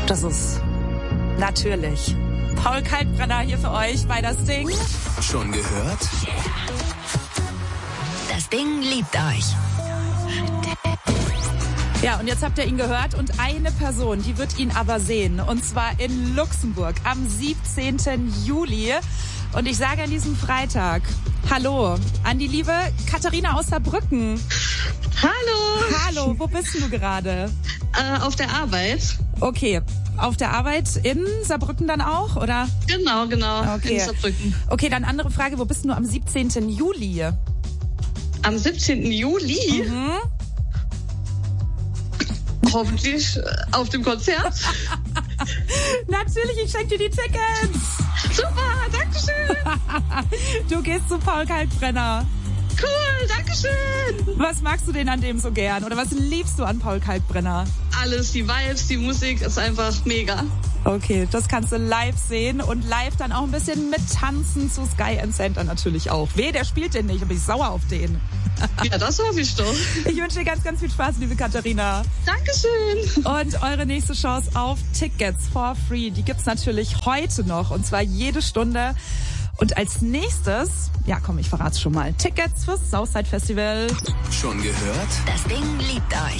Das ist natürlich Paul Kalkbrenner hier für euch bei Das Ding. Schon gehört? Das Ding liebt euch. Ja, und jetzt habt ihr ihn gehört und eine Person, die wird ihn aber sehen. Und zwar in Luxemburg am 17. Juli. Und ich sage an diesem Freitag Hallo an die liebe Katharina aus Saarbrücken. Hallo. Hallo, wo bist du gerade? Auf der Arbeit. Okay, auf der Arbeit in Saarbrücken dann auch, oder? Genau, Okay. in Saarbrücken. Okay, dann andere Frage, wo bist du am 17. Juli? Am 17. Juli? Mhm. Hoffentlich auf dem Konzert. Natürlich, ich schenke dir die Tickets. Super, dankeschön. Du gehst zu Paul Kalkbrenner. Cool, dankeschön. Was magst du denn an dem so gern? Oder was liebst du an Paul Kalkbrenner? Alles, die Vibes, die Musik ist einfach mega. Okay, das kannst du live sehen und live dann auch ein bisschen mittanzen zu Sky and Center natürlich auch. Der spielt den nicht, aber ich bin sauer auf den. Ja, das hoffe ich doch. Ich wünsche dir ganz, ganz viel Spaß, liebe Katharina. Dankeschön. Und eure nächste Chance auf Tickets for free, die gibt's natürlich heute noch und zwar jede Stunde. Und als nächstes, ja komm, ich verrat's schon mal, Tickets fürs Southside Festival. Schon gehört? Das Ding liebt euch.